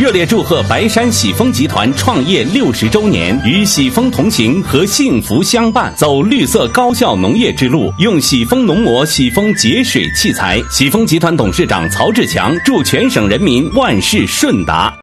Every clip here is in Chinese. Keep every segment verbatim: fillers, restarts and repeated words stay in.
热烈祝贺白山喜丰集团创业六十周年，与喜丰同行和幸福相伴，走绿色高效农业之路，用喜丰农膜、喜丰节水器材。喜丰集团董事长曹志强祝全省人民万事顺达。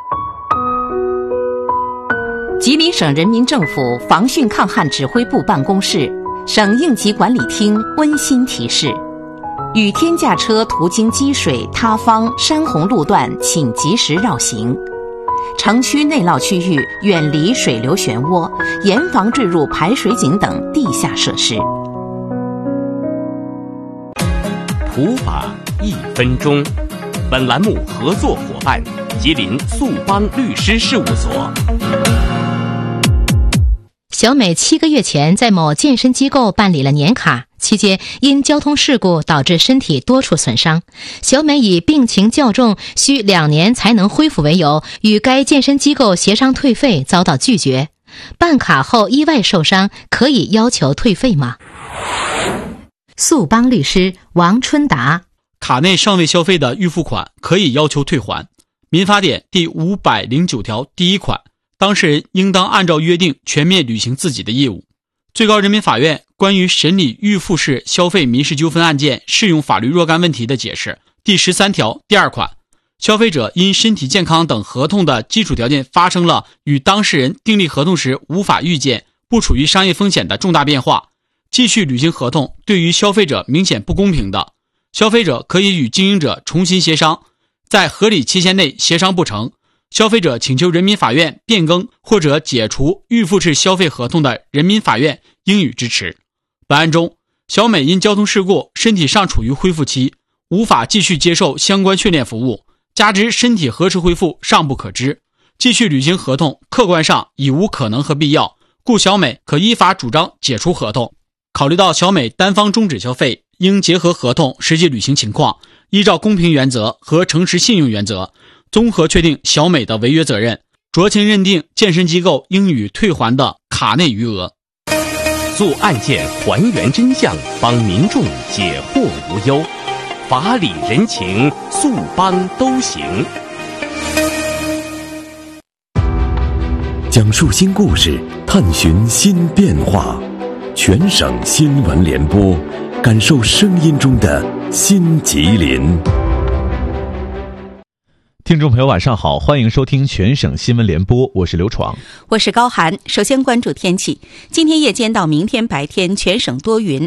吉林省人民政府防汛抗旱指挥部办公室、省应急管理厅温馨提示：雨天驾车途经积水、塌方、山洪路段，请及时绕行。城区内涝区域远离水流漩涡，严防坠入排水井等地下设施。 普法一分钟。本栏目合作伙伴：吉林速邦律师事务所。 小美七个月前在某健身机构办理了年卡，期间因交通事故导致身体多处损伤。小美以病情较重，需两年才能恢复为由，与该健身机构协商退费，遭到拒绝。办卡后意外受伤，可以要求退费吗？速邦律师王春达： 卡内尚未消费的预付款可以要求退还。民法典第五百零九条第一款，当事人应当按照约定全面履行自己的义务。最高人民法院关于审理预付式消费民事纠纷案件适用法律若干问题的解释第十三条第二款，消费者因身体健康等合同的基础条件发生了与当事人订立合同时无法预见、不处于商业风险的重大变化，继续履行合同对于消费者明显不公平的，消费者可以与经营者重新协商，在合理期限内协商不成，消费者请求人民法院变更或者解除预付式消费合同的，人民法院应予支持。本案中，小美因交通事故身体尚处于恢复期，无法继续接受相关训练服务，加之身体何时恢复尚不可知，继续履行合同客观上已无可能和必要，故小美可依法主张解除合同。考虑到小美单方终止消费，应结合合同实际履行情况，依照公平原则和诚实信用原则，综合确定小美的违约责任，酌情认定健身机构应予退还的卡内余额。 做案件还原真相，帮民众解惑无忧，法理人情，速邦都行。 讲述新故事，探寻新变化，全省新闻联播，感受声音中的新吉林。 听众朋友晚上好，欢迎收听全省新闻联播，我是刘闯， 我是高涵。首先关注天气，今天夜间到明天白天全省多云，